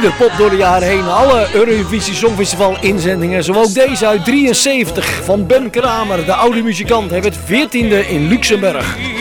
Nederpop door de jaren heen. Alle Eurovisie Songfestival inzendingen. Zo ook deze uit 73 van Ben Kramer. De oude muzikant. Hij werd 14e in Luxemburg.